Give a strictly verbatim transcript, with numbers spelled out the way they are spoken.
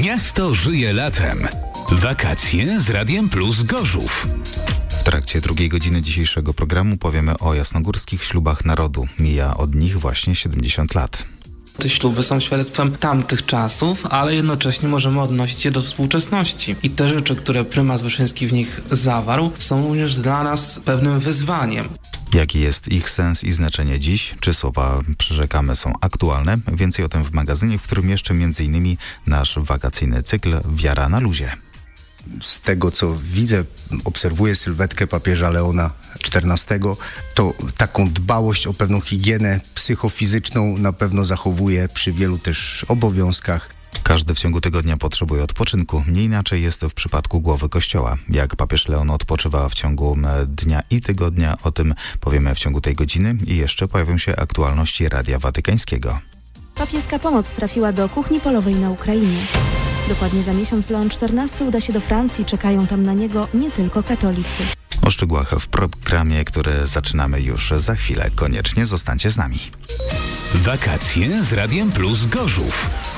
Miasto żyje latem. Wakacje z Radiem Plus Gorzów. W trakcie drugiej godziny dzisiejszego programu powiemy o jasnogórskich ślubach narodu. Mija od nich właśnie siedemdziesiąt lat. Te śluby są świadectwem tamtych czasów, ale jednocześnie możemy odnosić się do współczesności. I te rzeczy, które prymas Wyszyński w nich zawarł, są również dla nas pewnym wyzwaniem. Jaki jest ich sens i znaczenie dziś? Czy słowa przyrzekamy są aktualne? Więcej o tym w magazynie, w którym jeszcze między innymi nasz wakacyjny cykl Wiara na luzie. Z tego, co widzę, obserwuję sylwetkę papieża Leona czternastego, to taką dbałość o pewną higienę psychofizyczną na pewno zachowuje przy wielu też obowiązkach. Każdy w ciągu tygodnia potrzebuje odpoczynku. Nie inaczej jest to w przypadku głowy Kościoła. Jak papież Leon odpoczywa w ciągu dnia i tygodnia, o tym powiemy w ciągu tej godziny i jeszcze pojawią się aktualności Radia Watykańskiego. Papieska pomoc trafiła do kuchni polowej na Ukrainie. Dokładnie za miesiąc Leon czternasty uda się do Francji. Czekają tam na niego nie tylko katolicy. O szczegółach w programie, który zaczynamy już za chwilę. Koniecznie zostańcie z nami. Wakacje z Radiem Plus Gorzów.